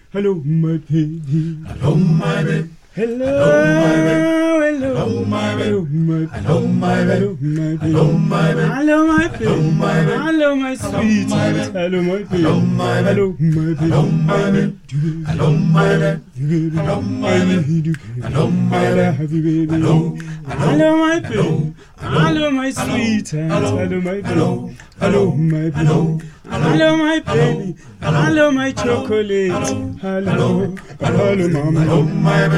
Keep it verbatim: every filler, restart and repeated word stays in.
hello, my baby. Hello, my baby. Hello, Hello, my baby. hello, my Hello, my baby. hello, my baby. Hello, my baby. Hello, my baby. Hello, my Hello, my baby. sweetheart. Hello, my baby. Hello, my baby. Hello, my baby. Hello, my baby. Hello, my baby. Hello, my I baby. love you, baby. Hello, hello, my baby. hello, Hello, my sweetheart. hello, Hello, my baby. hello, Hello, my baby. hello, Hello, my baby. Hello, my chocolate. Hello, hello, mama. hello, my baby.